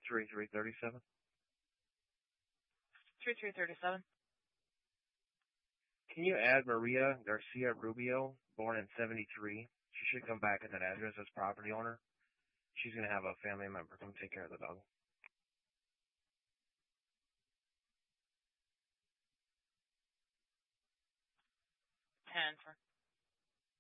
3337. 3337. Can you add Maria Garcia Rubio, born in 73? She should come back at that address as property owner. She's going to have a family member come take care of the dog. 10 for